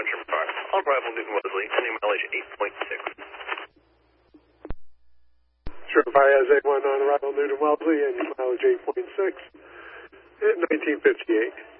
Sherman 5. On arrival, Newton Wellesley, ending mileage 8.6. Sherman 5 has A1 on arrival, Newton Wellesley, ending mileage 8.6 at 1958.